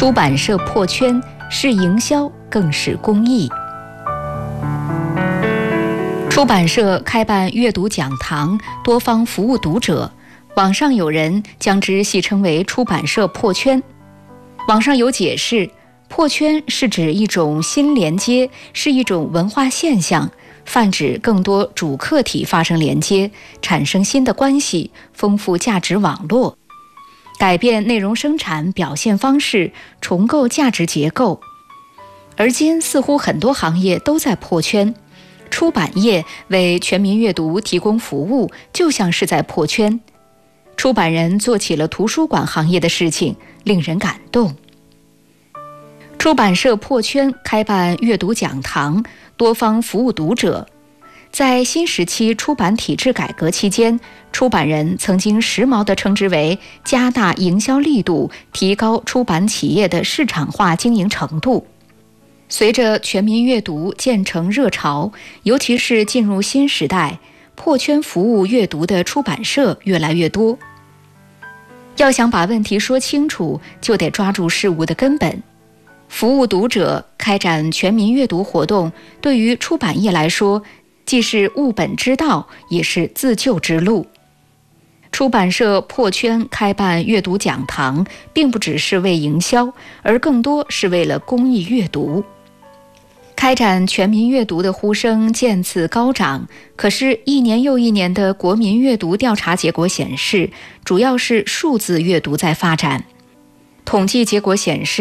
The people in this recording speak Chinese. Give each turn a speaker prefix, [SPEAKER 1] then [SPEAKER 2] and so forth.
[SPEAKER 1] 出版社破圈是营销更是公益。出版社开办阅读讲堂，多方服务读者，网上有人将之戏称为出版社破圈。网上有解释，破圈是指一种新连接，是一种文化现象，泛指更多主客体发生连接，产生新的关系，丰富价值网络，改变内容生产表现方式，重构价值结构。而今似乎很多行业都在破圈，出版业为全民阅读提供服务，就像是在破圈。出版人做起了图书馆行业的事情，令人感动。出版社破圈开办阅读讲堂，多方服务读者。在新时期出版体制改革期间，出版人曾经时髦地称之为加大营销力度，提高出版企业的市场化经营程度。随着全民阅读渐成热潮，尤其是进入新时代，破圈服务阅读的出版社越来越多。要想把问题说清楚，就得抓住事物的根本。服务读者，开展全民阅读活动，对于出版业来说，既是务本之道，也是自救之路。出版社破圈开办阅读讲堂，并不只是为营销，而更多是为了公益阅读。开展全民阅读的呼声渐次高涨，可是一年又一年的国民阅读调查结果显示，主要是数字阅读在发展。统计结果显示，